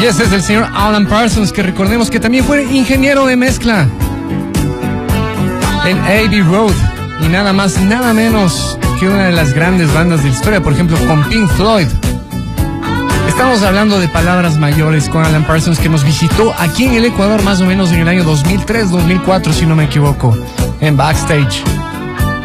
Y ese es el señor Alan Parsons, que recordemos que también fue ingeniero de mezcla en Abbey Road, y nada más, nada menos que una de las grandes bandas de la historia, por ejemplo, con Pink Floyd. Estamos hablando de palabras mayores con Alan Parsons, que nos visitó aquí en el Ecuador más o menos en el año 2003-2004, si no me equivoco, en Backstage.